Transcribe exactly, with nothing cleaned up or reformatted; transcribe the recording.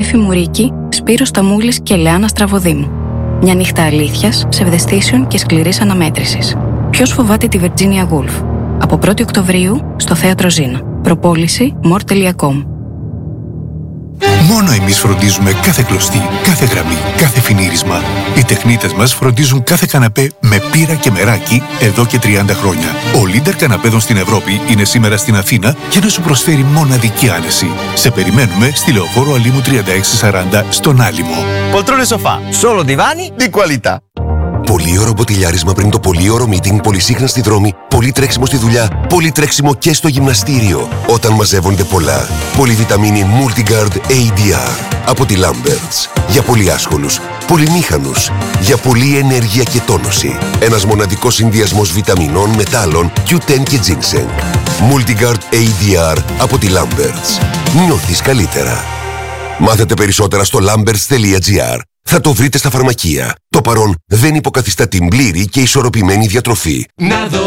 Στέφη Μουρίκη, Σπύρος Σταμούλης και Λεάνα Στραβοδήμου. Μια νύχτα αλήθειας, ψευδαισθήσεων και σκληρής αναμέτρησης. Ποιος φοβάται τη Virginia Woolf? Από πρώτη Οκτωβρίου στο Θέατρο Ζήνα. Προπόληση μορ τελεία κομ. Μόνο εμείς φροντίζουμε κάθε κλωστή, κάθε γραμμή, κάθε φινίρισμα. Οι τεχνίτες μας φροντίζουν κάθε καναπέ με πύρα και μεράκι εδώ και τριάντα χρόνια. Ο Λίντερ καναπέδων στην Ευρώπη είναι σήμερα στην Αθήνα για να σου προσφέρει μοναδική άνεση. Σε περιμένουμε στη Λεωφόρο Αλήμου τριάντα έξι σαράντα στον Άλυμο. Poltrone sofà, solo divani di qualità. Πολύωρο μποτιλιάρισμα πριν το πολύωρο meeting, πολυσύχνα στη δρόμη, πολύ τρέξιμο στη δουλειά, πολύ τρέξιμο και στο γυμναστήριο. Όταν μαζεύονται πολλά. Πολυβιταμίνη Multigard έι ντι αρ από τη Lamberts. Για πολύ άσχολους, πολυμήχανους, για πολλή ενέργεια και τόνωση. Ένας μοναδικός συνδυασμός βιταμινών, μετάλλων, κιου τεν και ginseng. Multigard έι ντι αρ από τη Lamberts. Νιώθεις καλύτερα. Μάθετε περισσότερα στο lamberts τελεία τζι άρ. Θα το βρείτε στα φαρμακεία. Το παρόν δεν υποκαθιστά την πλήρη και ισορροπημένη διατροφή. Να δω